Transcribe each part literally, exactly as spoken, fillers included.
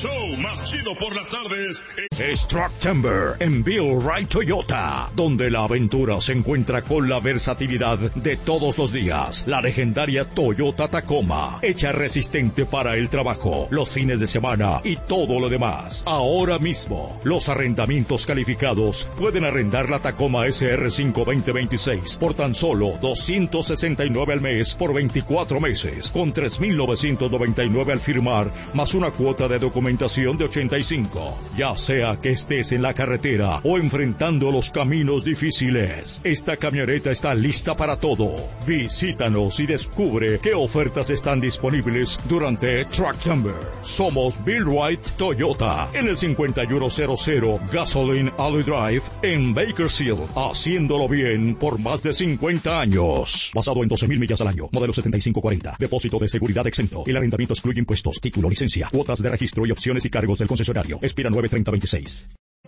show más chido por las tardes es Trucktember en Bill Wright Toyota, donde la aventura se encuentra con la versatilidad de todos los días. La legendaria Toyota Tacoma, hecha resistente para el trabajo, los fines de semana y todo lo demás. Ahora mismo, los arrendamientos calificados pueden arrendar la Tacoma S R cinco veinte veintiséis por tan solo doscientos sesenta y nueve al mes por veinticuatro meses, con tres mil novecientos noventa y nueve al firmar, más una cuota de documentación de ochenta y cinco. Ya sea que estés en la carretera o enfrentando los caminos difíciles, esta camioneta está lista para todo. Visítanos y descubre qué ofertas están disponibles durante Trucktember. Somos Bill Wright Toyota en el cincuenta y uno cero cero Gasoline Alley Drive en Bakersfield, haciéndolo bien por más de cincuenta años. Basado en doce mil millas al año, modelo setenta y cinco cuarenta, depósito de seguridad exento. El arrendamiento excluye impuestos, título, licencia, cuotas de registro y opciones y cargos del concesionario. Expira nueve treinta veintiséis.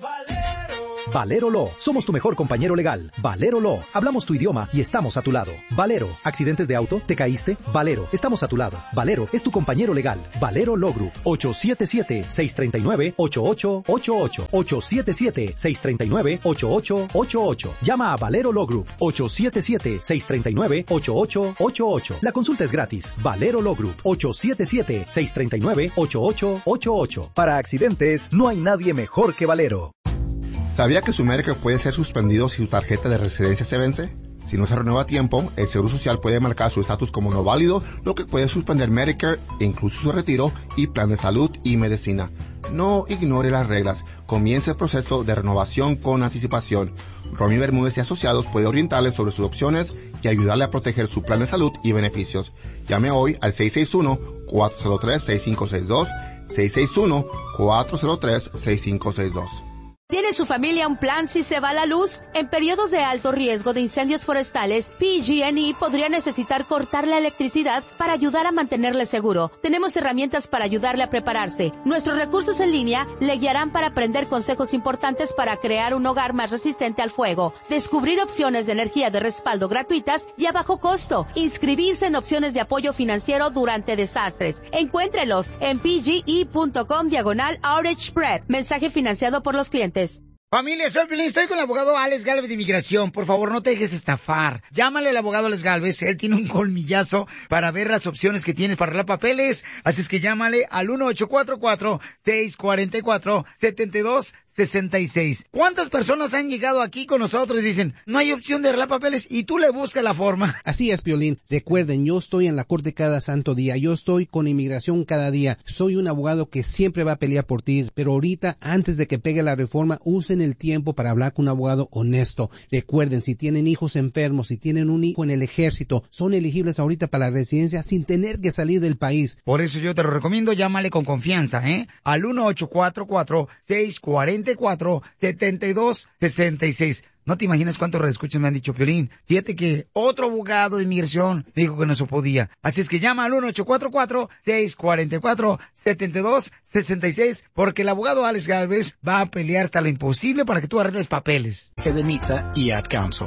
Valero Law, somos tu mejor compañero legal. Valero Law, hablamos tu idioma y estamos a tu lado. Valero, ¿accidentes de auto? ¿Te caíste? Valero, estamos a tu lado. Valero es tu compañero legal. Valero Law Group, ocho siete siete, seis tres nueve, ocho ocho ocho ocho. ocho siete siete, seis tres nueve, ocho ocho ocho ocho. Llama a Valero Law Group, ocho siete siete, seis tres nueve, ocho ocho ocho ocho. La consulta es gratis. Valero Law Group, ocho siete siete, seis tres nueve, ocho ocho ocho ocho. Para accidentes, no hay nadie mejor que Valero. ¿Sabía que su Medicare puede ser suspendido si su tarjeta de residencia se vence? Si no se renueva a tiempo, el Seguro Social puede marcar su estatus como no válido, lo que puede suspender Medicare, incluso su retiro y plan de salud y medicina. No ignore las reglas. Comience el proceso de renovación con anticipación. Romy Bermúdez y Asociados puede orientarle sobre sus opciones y ayudarle a proteger su plan de salud y beneficios. Llame hoy al seis seis uno, cuatro cero tres, seis cinco seis dos, seis seis uno, cuatro cero tres, seis cinco seis dos. ¿Tiene su familia un plan si se va la luz? En periodos de alto riesgo de incendios forestales, P G and E podría necesitar cortar la electricidad para ayudar a mantenerle seguro. Tenemos herramientas para ayudarle a prepararse. Nuestros recursos en línea le guiarán para aprender consejos importantes para crear un hogar más resistente al fuego, descubrir opciones de energía de respaldo gratuitas y a bajo costo, inscribirse en opciones de apoyo financiero durante desastres. Encuéntrelos en pge.com diagonal outage spread. Mensaje financiado por los clientes. Familia, soy Piolín, estoy con el abogado Alex Gálvez de Inmigración. Por favor, no te dejes estafar. Llámale al abogado Alex Gálvez, él tiene un colmillazo para ver las opciones que tienes para arreglar papeles. Así es que llámale al uno ocho cuatro cuatro, seis cuatro cuatro, siete dos sesenta y seis. ¿Cuántas personas han llegado aquí con nosotros y dicen, no hay opción de arreglar papeles y tú le buscas la forma? Así es, Piolín. Recuerden, yo estoy en la corte cada santo día. Yo estoy con inmigración cada día. Soy un abogado que siempre va a pelear por ti. Pero ahorita, antes de que pegue la reforma, usen el tiempo para hablar con un abogado honesto. Recuerden, si tienen hijos enfermos, si tienen un hijo en el ejército, son elegibles ahorita para la residencia sin tener que salir del país. Por eso yo te lo recomiendo, llámale con confianza, ¿eh? Al uno ocho cuatro cuatro, seis cuatro cuatro, siete dos seis seis. No te imaginas cuántos reescuchas me han dicho, Piolín, fíjate que otro abogado de inmigración dijo que no se podía. Así es que llama al uno ocho cuatro cuatro, seis cuatro cuatro, siete dos seis seis, porque el abogado Alex Gálvez va a pelear hasta lo imposible para que tú arregles papeles. Edenita y Ad Council.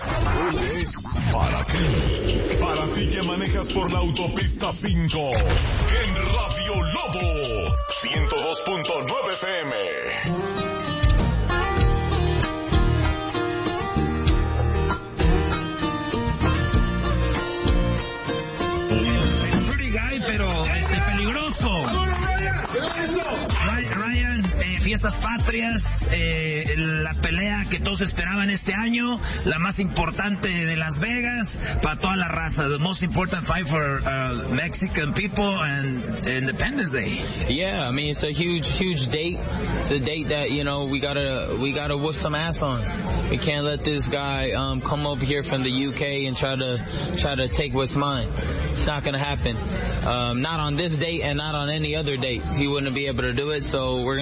Es para ti, para ti que manejas por la autopista cinco, en Radio Lobo, ciento dos punto nueve F M. Pero este peligroso. Ryan, eh, fiestas patrias, eh, la pelea que todos esperaban este año, la más importante de Las Vegas para toda la raza, the most important fight for uh, Mexican people and Independence Day. Yeah, I mean it's a huge, huge date. It's a date that you know we gotta we gotta whoop some ass on. We can't let this guy um, come over here from the U K and try to try to take what's mine. It's not gonna happen. Um, not on this date and not on any other date. He wouldn't be able to do it. So we're gonna we're gonna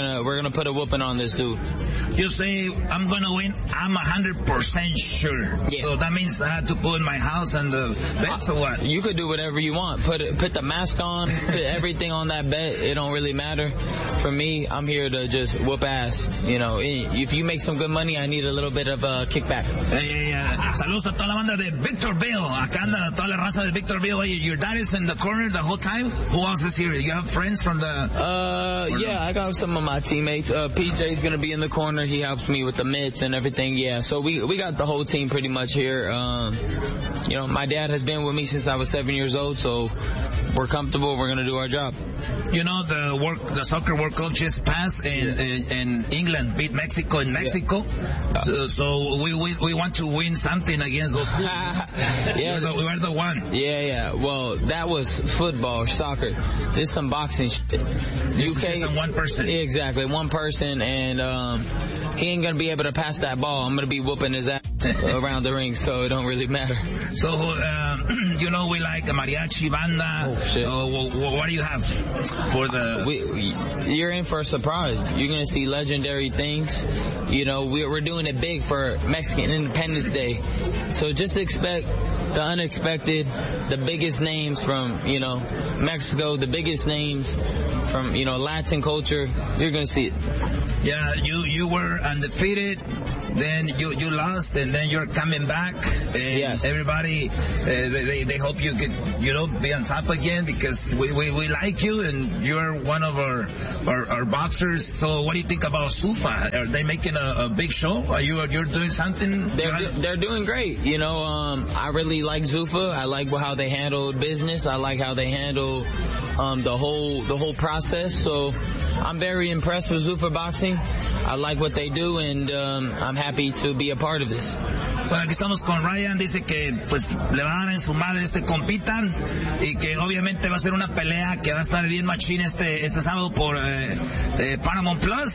to put a whooping on this dude. You say, I'm going to win, I'm one hundred percent sure. Yeah. So that means I have to put my house on the bet or what? You could do whatever you want. Put it, put the mask on, put everything on that bet. It don't really matter. For me, I'm here to just whoop ass. You know, if you make some good money, I need a little bit of a kickback. Hey, uh, saludos a toda la banda de Victorville. Acá anda toda la raza de Victorville. Your dad is in the corner the whole time? Who else is here? You have friends from the... Uh, yeah, I got some of my teammates. Uh, P J's gonna be in the corner. He helps me with the mitts and everything. Yeah, so we we got the whole team pretty much here. Um, you know, my dad has been with me since I was seven years old, so we're comfortable. We're gonna do our job. You know, the work, the soccer World Cup just passed, and in, in England beat Mexico in Mexico. Yeah. So, so we, we we want to win something against those. yeah, we're the, we're the one. Yeah, yeah. Well, that was football, soccer. This is some boxing shit. This U K, is just one person. Exactly, one person, and um, he ain't gonna be able to pass that ball. I'm gonna be whooping his ass around the ring, so it don't really matter. So, um, you know, we like a mariachi banda. Oh, shit. Uh, what, what do you have for the... We, we, you're in for a surprise. You're going to see legendary things. You know, we're, we're doing it big for Mexican Independence Day. So just expect the unexpected, the biggest names from, you know, Mexico, the biggest names from, you know, Latin culture. You're going to see it. Yeah, you, you were undefeated, then you, you lost, and then you're coming back. And yes. Everybody, uh, they, they hope you could, you know, be on top again, because we, we, we like you, and you're one of our, our, our boxers. So what do you think about Zuffa? Are they making a, a big show? Are you, you're doing something? They're, do, they're doing great. You know, um, I really like Zuffa. I like how they handle business. I like how they handle, um, the whole, the whole process. So I'm very impressed with Zuffa Boxing. I like what they do, and um, I'm happy to be a part of this. Bueno, aquí estamos con Ryan. Dice que pues le va a dar en su madre este compita, y que obviamente va a ser una pelea que va a estar bien machín este este sábado por eh, eh, Paramount Plus.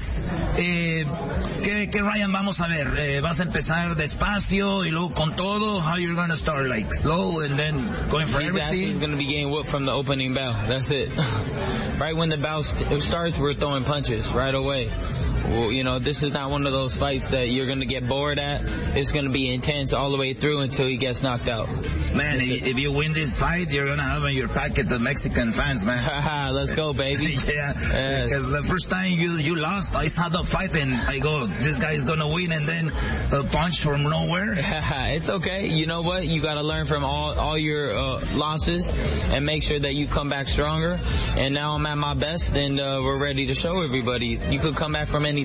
Eh, ¿qué, ¿Qué Ryan vamos a ver? Eh, ¿Vas a empezar despacio y luego con todo? How you're gonna start, like slow and then going for His everything? He's gonna be getting whooped from the opening bell. That's it. Right when the bell starts, we're throwing punches right away. Well, you know, this is not one of those fights that you're going to get bored at. It's going to be intense all the way through until he gets knocked out. Man, if, if you win this fight, you're going to have in your pocket the Mexican fans, man. Let's go, baby. Yeah, yes. Because the first time you, you lost, I saw the fight and I go, this guy's going to win, and then a punch from nowhere. It's okay. You know what? You got to learn from all, all your uh, losses and make sure that you come back stronger. And now I'm at my best, and uh, we're ready to show everybody. You could come back from anything.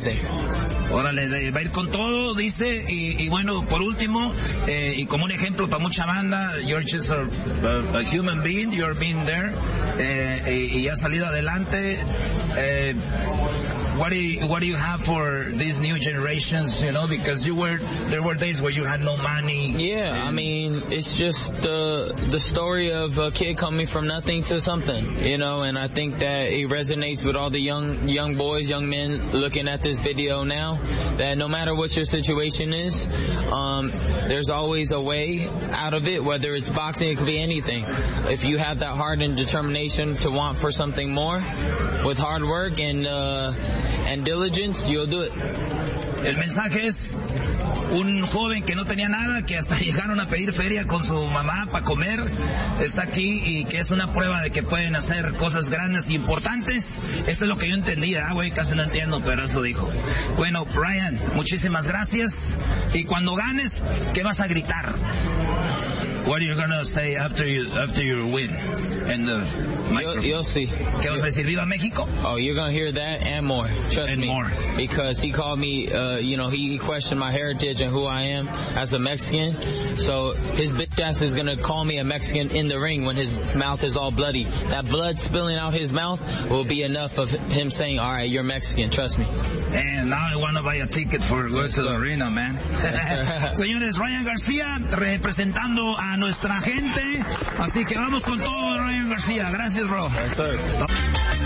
Órale, va a ir con todo, dice, y, y bueno, por último, eh, y como un ejemplo para mucha banda, you're just a, a, a human being, you're being there, eh, y, y has salido adelante. Eh, what do you, what do you have for these new generations, you know, because you were, there were days where you had no money. Yeah, I mean, it's just the, the story of a kid coming from nothing to something, you know, and I think that it resonates with all the young, young boys, young men looking at this video now, that no matter what your situation is, um, there's always a way out of it, whether it's boxing, it could be anything. If you have that heart and determination to want for something more, with hard work and, uh, and diligence, you'll do it. El mensaje es un joven que no tenía nada, que hasta llegaron a pedir feria con su mamá para comer, está aquí, y que es una prueba de que pueden hacer cosas grandes y importantes. Esto es lo que yo entendía, ah, güey, casi no entiendo, pero eso dijo. Bueno, Ryan, muchísimas gracias, y cuando ganes, ¿qué vas a gritar? What are you gonna say after you after your win? And the you'll, you'll see. ¿Qué vas a decir? ¿Viva México? Oh, you're gonna hear that and more. Trust and me. more. Because he called me, uh, you know, he questioned my heritage and who I am as a Mexican. So his bitch ass is gonna call me a Mexican in the ring when his mouth is all bloody. That blood spilling out his mouth will be enough of him saying, all right, you're Mexican. Trust me. And now I want to buy a ticket for going to the arena, man. Señores, Ryan García representando a nuestra gente, así que vamos con todo, Ryan García. Gracias, bro. Yes, sir.